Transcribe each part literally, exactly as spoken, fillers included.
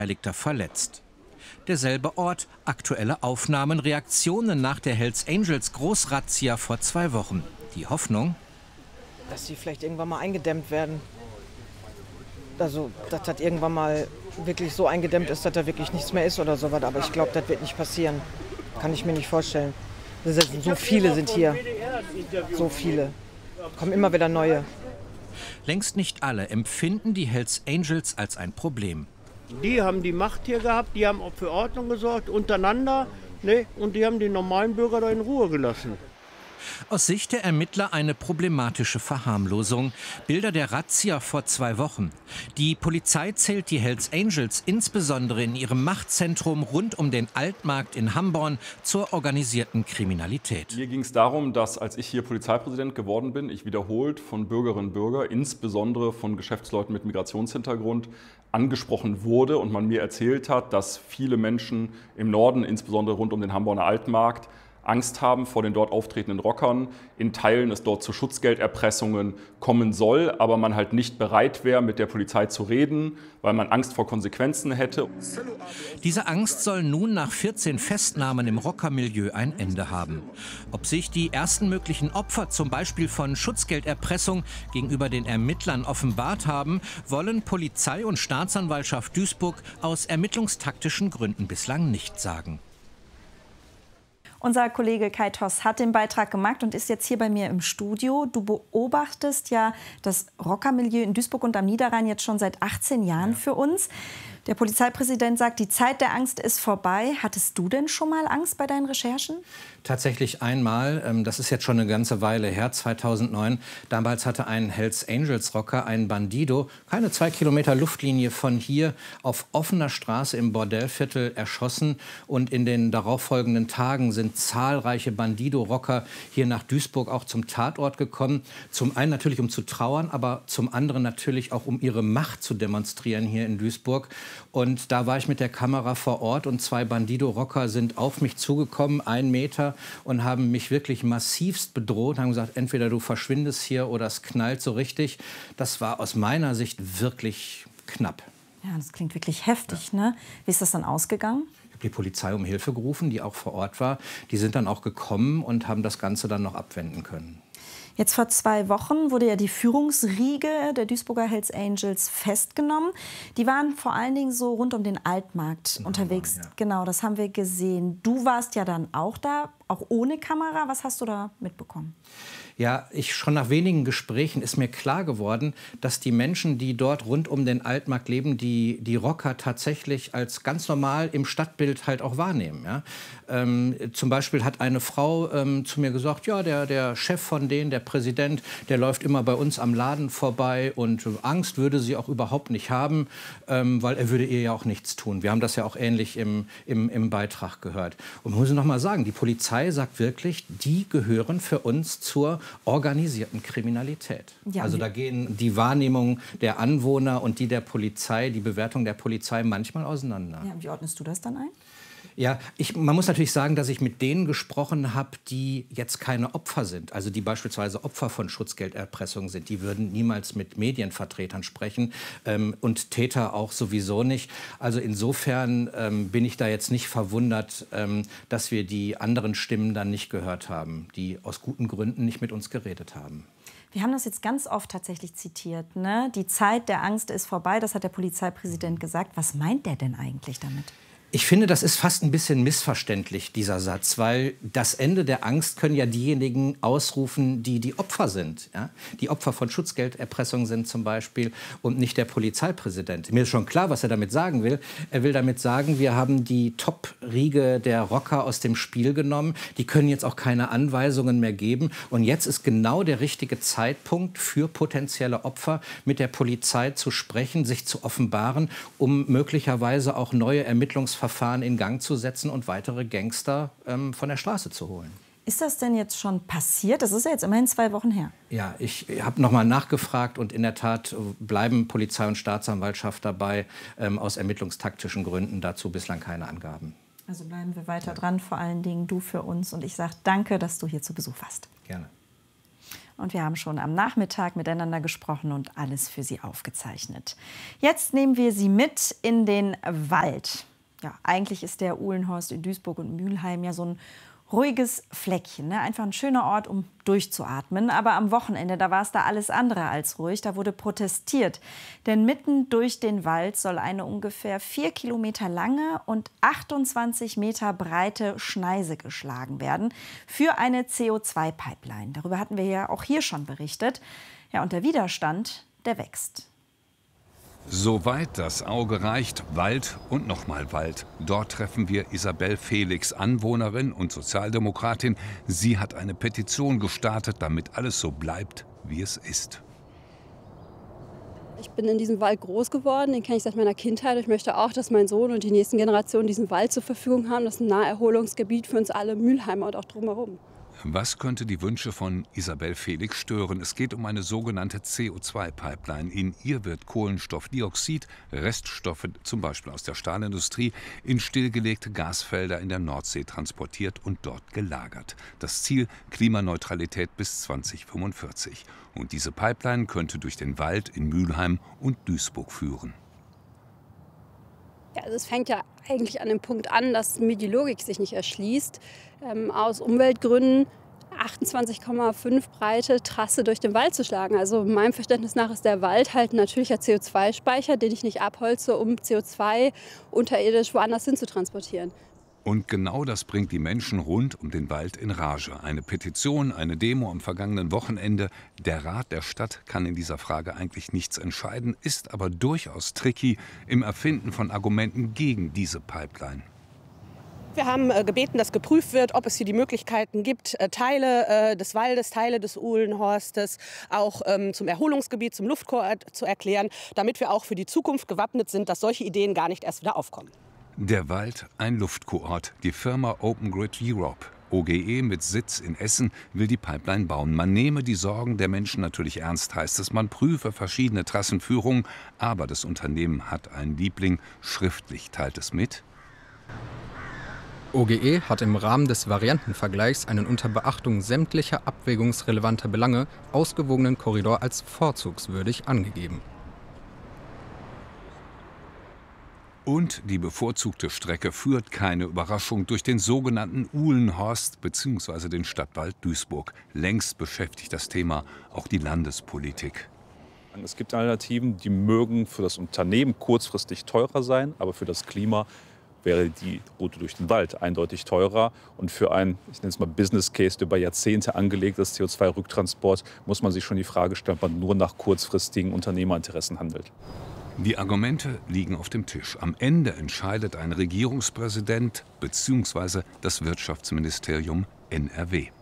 Beteiligter verletzt. Derselbe Ort, aktuelle Aufnahmen, Reaktionen nach der Hells Angels Großrazzia vor zwei Wochen. Die Hoffnung, dass sie vielleicht irgendwann mal eingedämmt werden. Also, dass das irgendwann mal wirklich so eingedämmt ist, dass da wirklich nichts mehr ist oder sowas. Aber ich glaube, das wird nicht passieren. Kann ich mir nicht vorstellen. So viele sind hier. So viele. Kommen immer wieder neue. Längst nicht alle empfinden die Hells Angels als ein Problem. Die haben die Macht hier gehabt, die haben auch für Ordnung gesorgt, untereinander. Ne? Und die haben die normalen Bürger da in Ruhe gelassen. Aus Sicht der Ermittler eine problematische Verharmlosung. Bilder der Razzia vor zwei Wochen. Die Polizei zählt die Hells Angels insbesondere in ihrem Machtzentrum rund um den Altmarkt in Hamborn zur organisierten Kriminalität. Mir ging es darum, dass als ich hier Polizeipräsident geworden bin, ich wiederholt von Bürgerinnen und Bürgern, insbesondere von Geschäftsleuten mit Migrationshintergrund, angesprochen wurde und man mir erzählt hat, dass viele Menschen im Norden, insbesondere rund um den Hamborner Altmarkt, Angst haben vor den dort auftretenden Rockern, in Teilen es dort zu Schutzgelderpressungen kommen soll, aber man halt nicht bereit wäre, mit der Polizei zu reden, weil man Angst vor Konsequenzen hätte. Diese Angst soll nun nach vierzehn Festnahmen im Rockermilieu ein Ende haben. Ob sich die ersten möglichen Opfer zum Beispiel von Schutzgelderpressung gegenüber den Ermittlern offenbart haben, wollen Polizei und Staatsanwaltschaft Duisburg aus ermittlungstaktischen Gründen bislang nicht sagen. Unser Kollege Kai Toss hat den Beitrag gemacht und ist jetzt hier bei mir im Studio. Du beobachtest ja das Rockermilieu in Duisburg und am Niederrhein jetzt schon seit achtzehn Jahren für uns. Der Polizeipräsident sagt, die Zeit der Angst ist vorbei. Hattest du denn schon mal Angst bei deinen Recherchen? Tatsächlich einmal. Das ist jetzt schon eine ganze Weile her, zweitausendneun. Damals hatte ein Hells Angels Rocker, ein Bandido, keine zwei Kilometer Luftlinie von hier auf offener Straße im Bordellviertel erschossen. Und in den darauffolgenden Tagen sind zahlreiche Bandido-Rocker hier nach Duisburg auch zum Tatort gekommen. Zum einen natürlich, um zu trauern, aber zum anderen natürlich auch, um ihre Macht zu demonstrieren hier in Duisburg. Und da war ich mit der Kamera vor Ort und zwei Bandido-Rocker sind auf mich zugekommen, einen Meter, und haben mich wirklich massivst bedroht, haben gesagt, entweder du verschwindest hier oder es knallt so richtig. Das war aus meiner Sicht wirklich knapp. Ja, das klingt wirklich heftig, ja. Ne? Wie ist das dann ausgegangen? Ich habe die Polizei um Hilfe gerufen, die auch vor Ort war. Die sind dann auch gekommen und haben das Ganze dann noch abwenden können. Jetzt vor zwei Wochen wurde ja die Führungsriege der Duisburger Hells Angels festgenommen. Die waren vor allen Dingen so rund um den Altmarkt In unterwegs. Hamburg, ja. Genau, das haben wir gesehen. Du warst ja dann auch da, auch ohne Kamera. Was hast du da mitbekommen? Ja, ich, schon nach wenigen Gesprächen ist mir klar geworden, dass die Menschen, die dort rund um den Altmarkt leben, die, die Rocker tatsächlich als ganz normal im Stadtbild halt auch wahrnehmen. Ja? Ähm, zum Beispiel hat eine Frau ähm, zu mir gesagt, ja, der, der Chef von denen, der Präsident, der läuft immer bei uns am Laden vorbei und Angst würde sie auch überhaupt nicht haben, ähm, weil er würde ihr ja auch nichts tun. Wir haben das ja auch ähnlich im, im, im Beitrag gehört. Und man muss noch mal sagen, die Polizei sagt wirklich, die gehören für uns zur organisierten Kriminalität. Ja, also da gehen die Wahrnehmungen der Anwohner und die der Polizei, die Bewertung der Polizei manchmal auseinander. Ja, wie ordnest du das dann ein? Ja, ich, man muss natürlich sagen, dass ich mit denen gesprochen habe, die jetzt keine Opfer sind. Also die beispielsweise Opfer von Schutzgelderpressung sind. Die würden niemals mit Medienvertretern sprechen ähm, und Täter auch sowieso nicht. Also insofern ähm, bin ich da jetzt nicht verwundert, ähm, dass wir die anderen Stimmen dann nicht gehört haben, die aus guten Gründen nicht mit uns geredet haben. Wir haben das jetzt ganz oft tatsächlich zitiert, ne? Die Zeit der Angst ist vorbei, das hat der Polizeipräsident gesagt. Was meint der denn eigentlich damit? Ich finde, das ist fast ein bisschen missverständlich, dieser Satz, weil das Ende der Angst können ja diejenigen ausrufen, die die Opfer sind. Ja? Die Opfer von Schutzgelderpressung sind zum Beispiel und nicht der Polizeipräsident. Mir ist schon klar, was er damit sagen will. Er will damit sagen, wir haben die Top-Riege der Rocker aus dem Spiel genommen. Die können jetzt auch keine Anweisungen mehr geben. Und jetzt ist genau der richtige Zeitpunkt für potenzielle Opfer, mit der Polizei zu sprechen, sich zu offenbaren, um möglicherweise auch neue Ermittlungsverfahren Verfahren in Gang zu setzen und weitere Gangster ähm, von der Straße zu holen. Ist das denn jetzt schon passiert? Das ist ja jetzt immerhin zwei Wochen her. Ja, ich habe noch mal nachgefragt und in der Tat bleiben Polizei und Staatsanwaltschaft dabei, ähm, aus ermittlungstaktischen Gründen dazu bislang keine Angaben. Also bleiben wir weiter dran, vor allen Dingen du für uns. Und ich sage danke, dass du hier zu Besuch warst. Gerne. Und wir haben schon am Nachmittag miteinander gesprochen und alles für Sie aufgezeichnet. Jetzt nehmen wir Sie mit in den Wald. Ja, eigentlich ist der Uhlenhorst in Duisburg und Mülheim ja so ein ruhiges Fleckchen, ne? Einfach ein schöner Ort, um durchzuatmen. Aber am Wochenende, da war es da alles andere als ruhig. Da wurde protestiert. Denn mitten durch den Wald soll eine ungefähr vier Kilometer lange und achtundzwanzig Meter breite Schneise geschlagen werden für eine C O zwei Pipeline. Darüber hatten wir ja auch hier schon berichtet. Ja, und der Widerstand, der wächst. Soweit das Auge reicht, Wald und nochmal Wald. Dort treffen wir Isabel Felix, Anwohnerin und Sozialdemokratin. Sie hat eine Petition gestartet, damit alles so bleibt, wie es ist. Ich bin in diesem Wald groß geworden, den kenne ich seit meiner Kindheit. Ich möchte auch, dass mein Sohn und die nächsten Generationen diesen Wald zur Verfügung haben. Das ist ein Naherholungsgebiet für uns alle Mülheimer und auch drumherum. Was könnte die Wünsche von Isabel Felix stören? Es geht um eine sogenannte C O zwei Pipeline. In ihr wird Kohlenstoffdioxid, Reststoffe zum Beispiel aus der Stahlindustrie, in stillgelegte Gasfelder in der Nordsee transportiert und dort gelagert. Das Ziel: Klimaneutralität bis zweitausendfünfundvierzig. Und diese Pipeline könnte durch den Wald in Mülheim und Duisburg führen. Ja, also es fängt ja eigentlich an dem Punkt an, dass mir die Logik sich nicht erschließt. Ähm, aus Umweltgründen achtundzwanzig Komma fünf breite Trasse durch den Wald zu schlagen. Also meinem Verständnis nach ist der Wald halt ein natürlicher C O zwei Speicher, den ich nicht abholze, um C O zwei unterirdisch woanders hin zu transportieren. Und genau das bringt die Menschen rund um den Wald in Rage. Eine Petition, eine Demo am vergangenen Wochenende. Der Rat der Stadt kann in dieser Frage eigentlich nichts entscheiden, ist aber durchaus tricky im Erfinden von Argumenten gegen diese Pipeline. Wir haben äh, gebeten, dass geprüft wird, ob es hier die Möglichkeiten gibt, äh, Teile äh, des Waldes, Teile des Uhlenhorstes auch ähm, zum Erholungsgebiet, zum Luftkurort zu erklären, damit wir auch für die Zukunft gewappnet sind, dass solche Ideen gar nicht erst wieder aufkommen. Der Wald, ein Luftkurort. Die Firma Open Grid Europe, O G E mit Sitz in Essen, will die Pipeline bauen. Man nehme die Sorgen der Menschen natürlich ernst, heißt es. Man prüfe verschiedene Trassenführungen. Aber das Unternehmen hat einen Liebling. Schriftlich teilt es mit: O G E hat im Rahmen des Variantenvergleichs einen unter Beachtung sämtlicher abwägungsrelevanter Belange ausgewogenen Korridor als vorzugswürdig angegeben. Und die bevorzugte Strecke führt, keine Überraschung, durch den sogenannten Uhlenhorst bzw. den Stadtwald Duisburg. Längst beschäftigt das Thema auch die Landespolitik. Es gibt Alternativen, die mögen für das Unternehmen kurzfristig teurer sein, aber für das Klima wäre die Route durch den Wald eindeutig teurer. Und für ein, ich nenne es mal Business Case, der über Jahrzehnte angelegt ist, C O zwei Rücktransport, muss man sich schon die Frage stellen, ob man nur nach kurzfristigen Unternehmerinteressen handelt. Die Argumente liegen auf dem Tisch. Am Ende entscheidet ein Regierungspräsident bzw. das Wirtschaftsministerium N R W.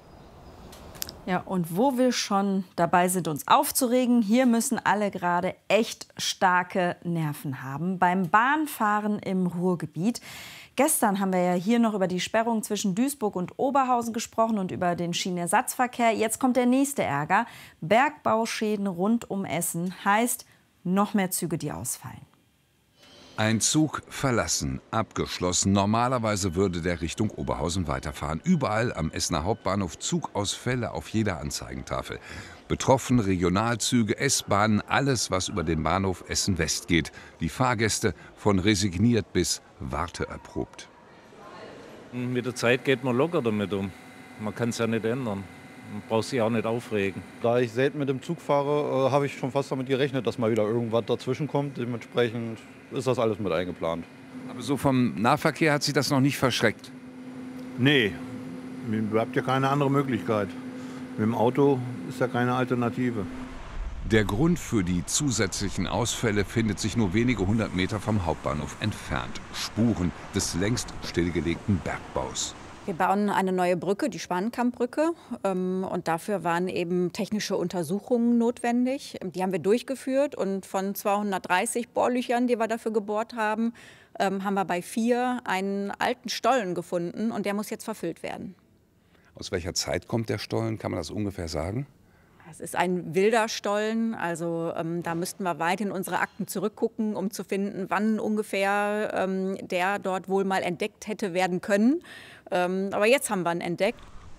Ja, und wo wir schon dabei sind, uns aufzuregen, hier müssen alle gerade echt starke Nerven haben. Beim Bahnfahren im Ruhrgebiet. Gestern haben wir ja hier noch über die Sperrung zwischen Duisburg und Oberhausen gesprochen und über den Schienenersatzverkehr. Jetzt kommt der nächste Ärger. Bergbauschäden rund um Essen heißt noch mehr Züge, die ausfallen. Ein Zug verlassen, abgeschlossen. Normalerweise würde der Richtung Oberhausen weiterfahren. Überall am Essener Hauptbahnhof Zugausfälle auf jeder Anzeigentafel. Betroffen Regionalzüge, S-Bahnen, alles, was über den Bahnhof Essen-West geht. Die Fahrgäste von resigniert bis warteerprobt. Mit der Zeit geht man locker damit um. Man kann es ja nicht ändern. Man braucht sich auch nicht aufregen. Da ich selten mit dem Zug fahre, äh, habe ich schon fast damit gerechnet, dass mal wieder irgendwas dazwischen kommt. Dementsprechend ist das alles mit eingeplant. Aber so vom Nahverkehr hat Sie das noch nicht verschreckt? Nee, mir bleibt ja keine andere Möglichkeit. Mit dem Auto ist ja keine Alternative. Der Grund für die zusätzlichen Ausfälle findet sich nur wenige hundert Meter vom Hauptbahnhof entfernt. Spuren des längst stillgelegten Bergbaus. Wir bauen eine neue Brücke, die Schwanenkammbrücke. Und dafür waren eben technische Untersuchungen notwendig. Die haben wir durchgeführt. Und von zweihundertdreißig Bohrlöchern, die wir dafür gebohrt haben, haben wir bei vier einen alten Stollen gefunden. Und der muss jetzt verfüllt werden. Aus welcher Zeit kommt der Stollen? Kann man das ungefähr sagen? Es ist ein wilder Stollen, also ähm, da müssten wir weit in unsere Akten zurückgucken, um zu finden, wann ungefähr ähm, der dort wohl mal entdeckt hätte werden können. Ähm, aber jetzt haben wir ihn entdeckt.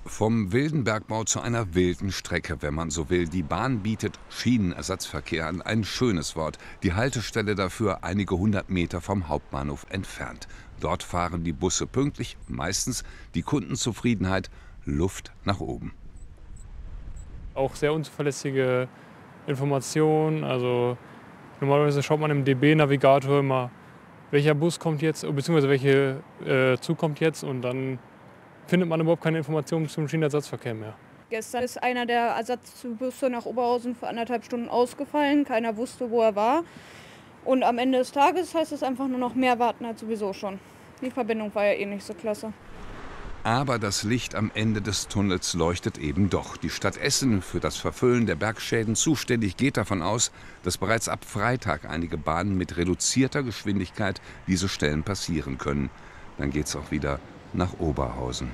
Vom wilden Bergbau zu einer wilden Strecke, wenn man so will. Die Bahn bietet Schienenersatzverkehr an, ein schönes Wort. Die Haltestelle dafür einige hundert Meter vom Hauptbahnhof entfernt. Dort fahren die Busse pünktlich, meistens die Kundenzufriedenheit, Luft nach oben. Auch sehr unzuverlässige Informationen, also normalerweise schaut man im D B-Navigator immer, welcher Bus kommt jetzt, beziehungsweise welcher äh, Zug kommt jetzt, und dann findet man überhaupt keine Informationen zum Schienenersatzverkehr mehr. Gestern ist einer der Ersatzbusse nach Oberhausen für anderthalb Stunden ausgefallen. Keiner wusste, wo er war. Und am Ende des Tages heißt es einfach nur noch mehr warten als sowieso schon. Die Verbindung war ja eh nicht so klasse. Aber das Licht am Ende des Tunnels leuchtet eben doch. Die Stadt Essen, für das Verfüllen der Bergschäden zuständig, geht davon aus, dass bereits ab Freitag einige Bahnen mit reduzierter Geschwindigkeit diese Stellen passieren können. Dann geht's auch wieder nach Oberhausen.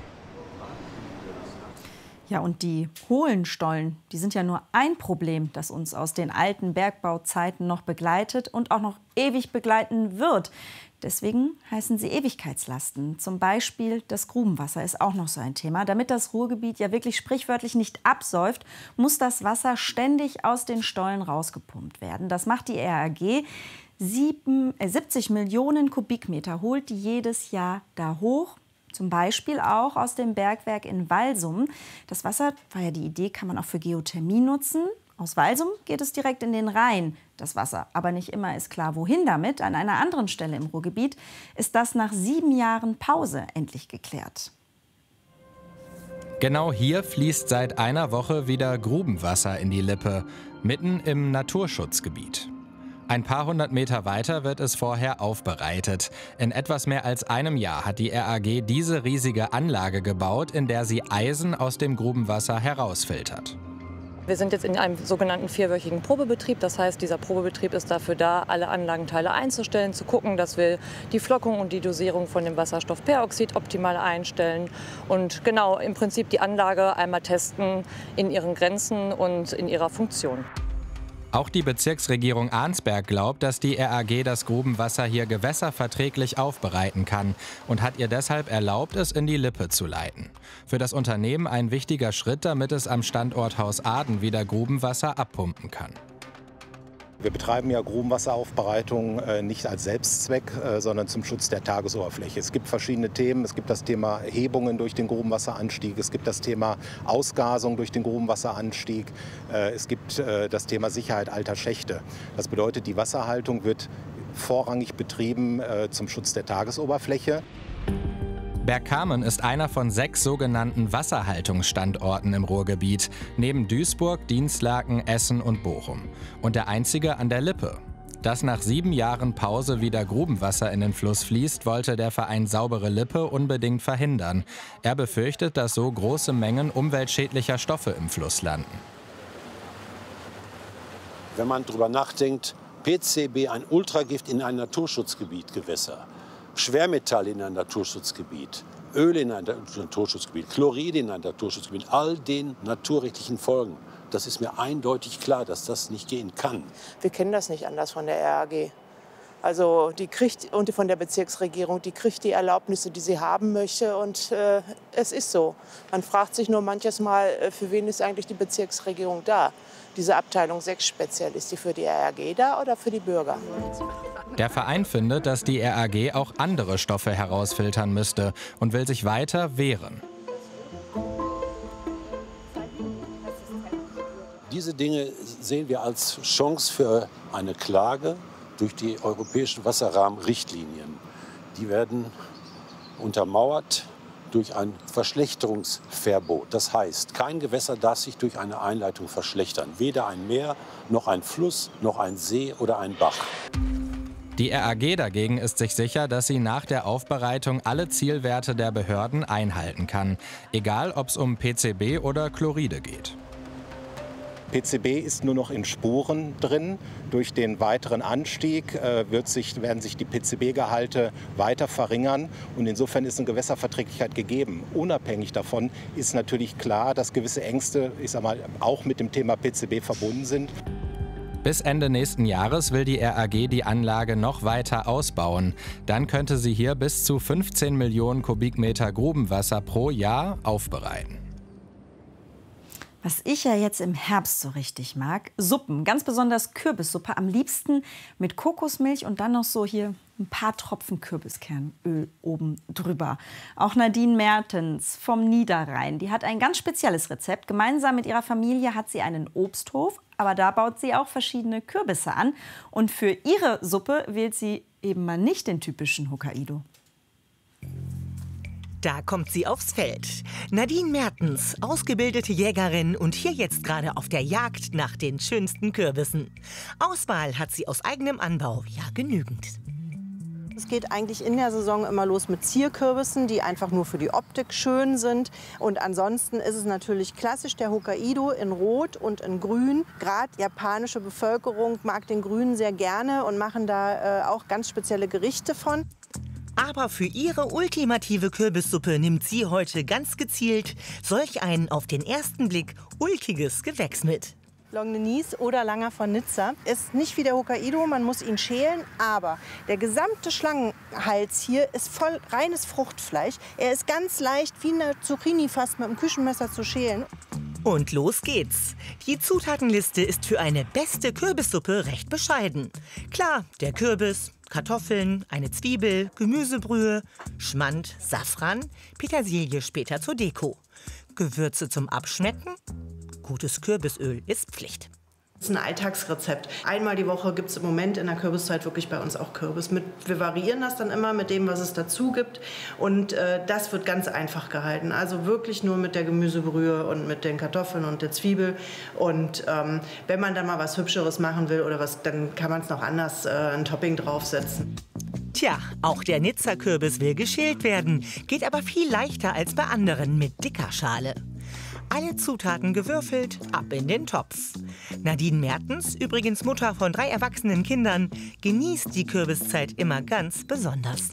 Ja, und die hohlen Stollen, die sind ja nur ein Problem, das uns aus den alten Bergbauzeiten noch begleitet und auch noch ewig begleiten wird. Deswegen heißen sie Ewigkeitslasten. Zum Beispiel das Grubenwasser ist auch noch so ein Thema. Damit das Ruhrgebiet ja wirklich sprichwörtlich nicht absäuft, muss das Wasser ständig aus den Stollen rausgepumpt werden. Das macht die R A G. siebzig Millionen Kubikmeter holt die jedes Jahr da hoch. Zum Beispiel auch aus dem Bergwerk in Walsum. Das Wasser, war ja die Idee, kann man auch für Geothermie nutzen. Aus Walsum geht es direkt in den Rhein, das Wasser. Aber nicht immer ist klar, wohin damit. An einer anderen Stelle im Ruhrgebiet ist das nach sieben Jahren Pause endlich geklärt. Genau hier fließt seit einer Woche wieder Grubenwasser in die Lippe, mitten im Naturschutzgebiet. Ein paar hundert Meter weiter wird es vorher aufbereitet. In etwas mehr als einem Jahr hat die R A G diese riesige Anlage gebaut, in der sie Eisen aus dem Grubenwasser herausfiltert. Wir sind jetzt in einem sogenannten vierwöchigen Probebetrieb. Das heißt, dieser Probebetrieb ist dafür da, alle Anlagenteile einzustellen, zu gucken, dass wir die Flockung und die Dosierung von dem Wasserstoffperoxid optimal einstellen und genau im Prinzip die Anlage einmal testen in ihren Grenzen und in ihrer Funktion. Auch die Bezirksregierung Arnsberg glaubt, dass die R A G das Grubenwasser hier gewässerverträglich aufbereiten kann und hat ihr deshalb erlaubt, es in die Lippe zu leiten. Für das Unternehmen ein wichtiger Schritt, damit es am Standort Haus Aden wieder Grubenwasser abpumpen kann. Wir betreiben ja Grubenwasseraufbereitung äh, nicht als Selbstzweck, äh, sondern zum Schutz der Tagesoberfläche. Es gibt verschiedene Themen. Es gibt das Thema Hebungen durch den Grubenwasseranstieg. Es gibt das Thema Ausgasung durch den Grubenwasseranstieg. Äh, es gibt äh, das Thema Sicherheit alter Schächte. Das bedeutet, die Wasserhaltung wird vorrangig betrieben äh, zum Schutz der Tagesoberfläche. Bergkamen ist einer von sechs sogenannten Wasserhaltungsstandorten im Ruhrgebiet, neben Duisburg, Dinslaken, Essen und Bochum. Und der einzige an der Lippe. Dass nach sieben Jahren Pause wieder Grubenwasser in den Fluss fließt, wollte der Verein Saubere Lippe unbedingt verhindern. Er befürchtet, dass so große Mengen umweltschädlicher Stoffe im Fluss landen. Wenn man darüber nachdenkt, P C B, ein Ultragift in ein Naturschutzgebiet, Gewässer. Schwermetalle in ein Naturschutzgebiet, Öle in ein Naturschutzgebiet, Chloride in ein Naturschutzgebiet, all den naturrechtlichen Folgen. Das ist mir eindeutig klar, dass das nicht gehen kann. Wir kennen das nicht anders von der R A G. Also die kriegt, und von der Bezirksregierung, die kriegt die Erlaubnisse, die sie haben möchte. Und äh, es ist so. Man fragt sich nur manches Mal, für wen ist eigentlich die Bezirksregierung da? Diese Abteilung sechs speziell, ist die für die R A G da oder für die Bürger? Der Verein findet, dass die R A G auch andere Stoffe herausfiltern müsste und will sich weiter wehren. Diese Dinge sehen wir als Chance für eine Klage durch die europäischen Wasserrahmenrichtlinien. Die werden untermauert durch ein Verschlechterungsverbot. Das heißt, kein Gewässer darf sich durch eine Einleitung verschlechtern. Weder ein Meer, noch ein Fluss, noch ein See oder ein Bach. Die R A G dagegen ist sich sicher, dass sie nach der Aufbereitung alle Zielwerte der Behörden einhalten kann. Egal, ob es um P C B oder Chloride geht. P C B ist nur noch in Spuren drin. Durch den weiteren Anstieg äh, wird sich, werden sich die P C B-Gehalte weiter verringern. Und insofern ist eine Gewässerverträglichkeit gegeben. Unabhängig davon ist natürlich klar, dass gewisse Ängste, ich sag mal, auch mit dem Thema P C B verbunden sind. Bis Ende nächsten Jahres will die R A G die Anlage noch weiter ausbauen. Dann könnte sie hier bis zu fünfzehn Millionen Kubikmeter Grubenwasser pro Jahr aufbereiten. Was ich ja jetzt im Herbst so richtig mag, Suppen, ganz besonders Kürbissuppe, am liebsten mit Kokosmilch und dann noch so hier ein paar Tropfen Kürbiskernöl oben drüber. Auch Nadine Mertens vom Niederrhein, die hat ein ganz spezielles Rezept. Gemeinsam mit ihrer Familie hat sie einen Obsthof, aber da baut sie auch verschiedene Kürbisse an. Und für ihre Suppe wählt sie eben mal nicht den typischen Hokkaido. Da kommt sie aufs Feld. Nadine Mertens, ausgebildete Jägerin und hier jetzt gerade auf der Jagd nach den schönsten Kürbissen. Auswahl hat sie aus eigenem Anbau ja genügend. Es geht eigentlich in der Saison immer los mit Zierkürbissen, die einfach nur für die Optik schön sind. Und ansonsten ist es natürlich klassisch der Hokkaido in Rot und in Grün. Gerade japanische Bevölkerung mag den Grünen sehr gerne und machen da äh, auch ganz spezielle Gerichte von. Aber für ihre ultimative Kürbissuppe nimmt sie heute ganz gezielt solch ein auf den ersten Blick ulkiges Gewächs mit. Longdenise oder Langer von Nizza ist nicht wie der Hokkaido, man muss ihn schälen, aber der gesamte Schlangenhals hier ist voll reines Fruchtfleisch. Er ist ganz leicht wie eine Zucchini fast mit dem Küchenmesser zu schälen. Und los geht's. Die Zutatenliste ist für eine beste Kürbissuppe recht bescheiden. Klar, der Kürbis, Kartoffeln, eine Zwiebel, Gemüsebrühe, Schmand, Safran, Petersilie später zur Deko. Gewürze zum Abschmecken? Gutes Kürbisöl ist Pflicht. Das ist ein Alltagsrezept. Einmal die Woche gibt es im Moment in der Kürbiszeit wirklich bei uns auch Kürbis. Mit, wir variieren das dann immer mit dem, was es dazu gibt. Und äh, das wird ganz einfach gehalten. Also wirklich nur mit der Gemüsebrühe und mit den Kartoffeln und der Zwiebel. Und ähm, wenn man dann mal was Hübscheres machen will oder was, dann kann man es noch anders äh, ein Topping draufsetzen. Tja, auch der Nizza-Kürbis will geschält werden. Geht aber viel leichter als bei anderen mit dicker Schale. Alle Zutaten gewürfelt, ab in den Topf. Nadine Mertens, übrigens Mutter von drei erwachsenen Kindern, genießt die Kürbiszeit immer ganz besonders.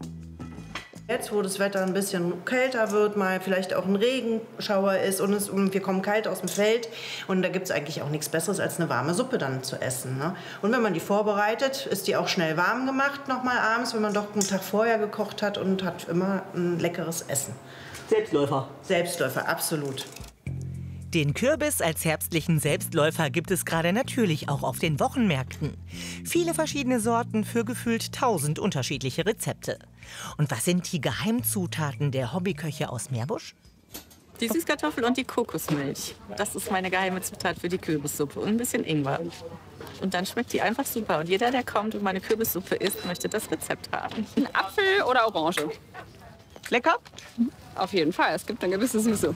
Jetzt, wo das Wetter ein bisschen kälter wird, mal vielleicht auch ein Regenschauer ist und, es, und wir kommen kalt aus dem Feld. Und da gibt es eigentlich auch nichts Besseres, als eine warme Suppe dann zu essen. Ne? Und wenn man die vorbereitet, ist die auch schnell warm gemacht, noch mal abends, wenn man doch einen Tag vorher gekocht hat und hat immer ein leckeres Essen. Selbstläufer. Selbstläufer, absolut. Den Kürbis als herbstlichen Selbstläufer gibt es gerade natürlich auch auf den Wochenmärkten. Viele verschiedene Sorten für gefühlt tausend unterschiedliche Rezepte. Und was sind die Geheimzutaten der Hobbyköche aus Meerbusch? Die Süßkartoffel und die Kokosmilch. Das ist meine geheime Zutat für die Kürbissuppe. Und ein bisschen Ingwer. Und dann schmeckt die einfach super. Und jeder, der kommt und meine Kürbissuppe isst, möchte das Rezept haben. Ein Apfel oder Orange? Lecker? Auf jeden Fall, es gibt eine gewisse Süße.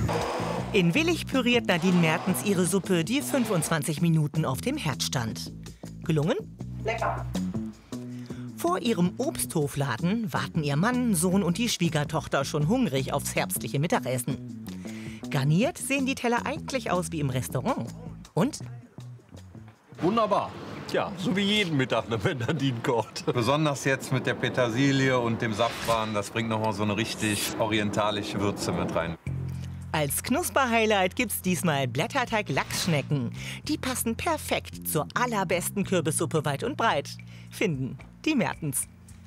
In Willig püriert Nadine Mertens ihre Suppe, die fünfundzwanzig Minuten auf dem Herd stand. Gelungen? Lecker. Vor ihrem Obsthofladen warten ihr Mann, Sohn und die Schwiegertochter schon hungrig aufs herbstliche Mittagessen. Garniert sehen die Teller eigentlich aus wie im Restaurant. Und? Wunderbar. Tja, so wie jeden Mittag, wenn Nadine kocht. Besonders jetzt mit der Petersilie und dem Safran, das bringt noch mal so eine richtig orientalische Würze mit rein. Als Knusper-Highlight gibt's diesmal Blätterteig-Lachsschnecken. Die passen perfekt zur allerbesten Kürbissuppe weit und breit, finden die Mertens.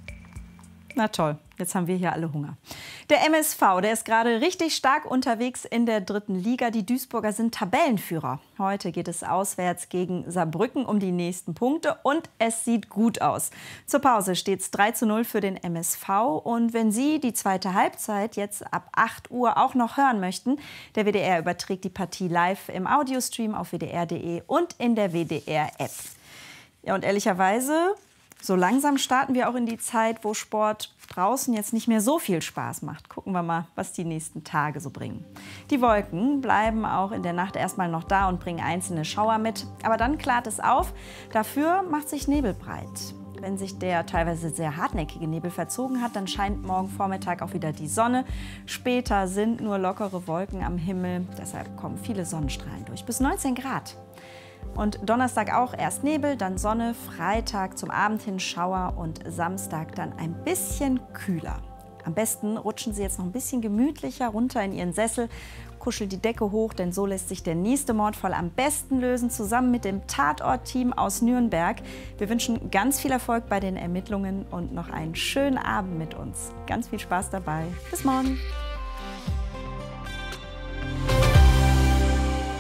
Na toll, jetzt haben wir hier alle Hunger. Der M S V, der ist gerade richtig stark unterwegs in der dritten Liga. Die Duisburger sind Tabellenführer. Heute geht es auswärts gegen Saarbrücken um die nächsten Punkte und es sieht gut aus. Zur Pause steht es drei zu null für den M S V. Und wenn Sie die zweite Halbzeit jetzt ab acht Uhr auch noch hören möchten, der W D R überträgt die Partie live im Audiostream auf w d r punkt d e und in der W D R-App. Ja, und ehrlicherweise, so langsam starten wir auch in die Zeit, wo Sport draußen jetzt nicht mehr so viel Spaß macht. Gucken wir mal, was die nächsten Tage so bringen. Die Wolken bleiben auch in der Nacht erstmal noch da und bringen einzelne Schauer mit. Aber dann klart es auf. Dafür macht sich Nebel breit. Wenn sich der teilweise sehr hartnäckige Nebel verzogen hat, dann scheint morgen Vormittag auch wieder die Sonne. Später sind nur lockere Wolken am Himmel. Deshalb kommen viele Sonnenstrahlen durch. Bis neunzehn Grad. Und Donnerstag auch erst Nebel, dann Sonne, Freitag zum Abend hin Schauer und Samstag dann ein bisschen kühler. Am besten rutschen Sie jetzt noch ein bisschen gemütlicher runter in Ihren Sessel, kuscheln die Decke hoch, denn so lässt sich der nächste Mordfall am besten lösen, zusammen mit dem Tatort-Team aus Nürnberg. Wir wünschen ganz viel Erfolg bei den Ermittlungen und noch einen schönen Abend mit uns. Ganz viel Spaß dabei. Bis morgen.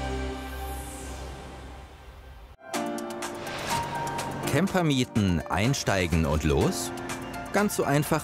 Camper mieten, einsteigen und los? Ganz so einfach